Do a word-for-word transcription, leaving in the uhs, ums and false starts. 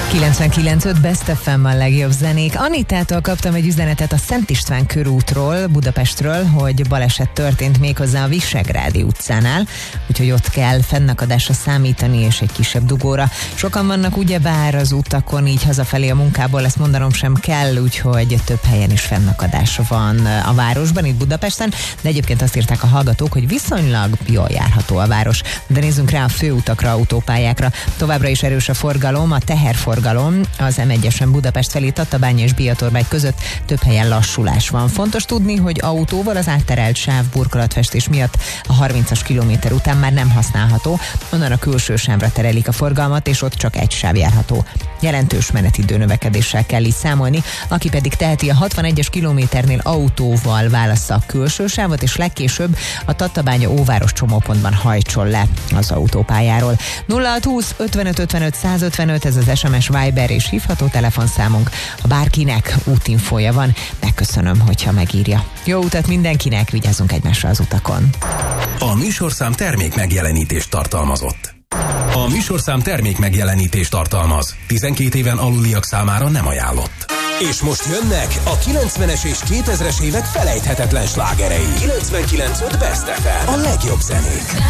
kilencvenkilenc öt Best ef em a legjobb zenék. Anitától kaptam egy üzenetet a Szent István körútról, Budapestről, hogy baleset történt méghozzá a Visegrádi utcánál, úgyhogy ott kell fennakadásra számítani és egy kisebb dugóra. Sokan vannak ugyebár az utakon, így hazafelé a munkából, ezt mondanom sem kell, úgyhogy több helyen is fennakadás van a városban, itt Budapesten, de egyébként azt írták a hallgatók, hogy viszonylag jól járható a város. De nézzünk rá a főutakra, autópályákra. Továbbra is erős a forgalom, a teherforgalom az em egyesen Budapest felé Tatabánya és Biatorbágy között több helyen lassulás van. Fontos tudni, hogy autóval az átterelt sáv burkolatfestés miatt a harmincas kilométer után már nem használható, onnan a külső sávra terelik a forgalmat, és ott csak egy sáv járható. Jelentős menetidő növekedéssel kell így számolni, aki pedig teheti, a hatvanegyes kilométernél autóval válassza a külső sávot, és legkésőbb a Tatabánya óváros csomópontban hajtson le az autópályáról. nulla hat húsz ötvenöt ötvenöt százötvenöt, ez az es em es, Viber és hívható telefonszámunk. Ha bárkinek útinfója van, megköszönöm, hogyha megírja. Jó utat mindenkinek, vigyázzunk egymásra az utakon. A műsorszám termék megjelenítést tartalmazott. A műsorszám termék megjelenítést tartalmaz. tizenkét éven aluliak számára nem ajánlott. És most jönnek a kilencvenes és kétezres évek felejthetetlen slágerei. kilencvenkilenc öt Best ef em. A legjobb zenék.